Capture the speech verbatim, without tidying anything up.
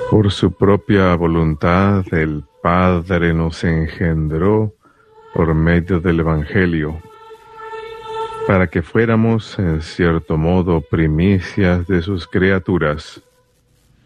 Por su propia voluntad, el Padre nos engendró por medio del Evangelio, para que fuéramos, en cierto modo, primicias de sus criaturas.